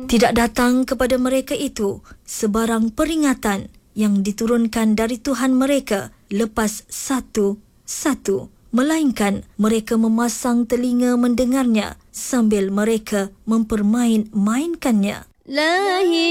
Tidak datang kepada mereka itu sebarang peringatan yang diturunkan dari Tuhan mereka lepas satu-satu, melainkan mereka memasang telinga mendengarnya sambil mereka mempermain-mainkannya.